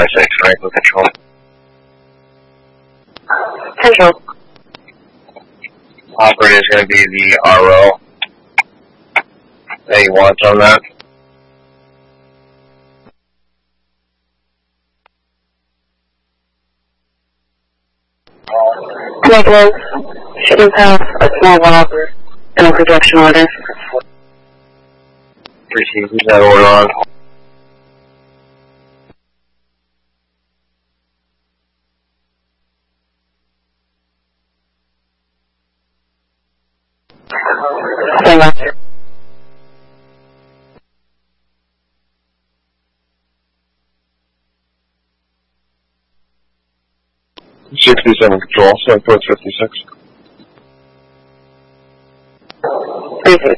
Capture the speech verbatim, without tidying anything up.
five six, Franklin Control. Control. Operator is going to be the R O. Any wants on that? Negative. Shouldn't have a small wobber and a projection order. Appreciate who's that order on? Stay left. sixty-seven Control, seven foot fifty-six. Received.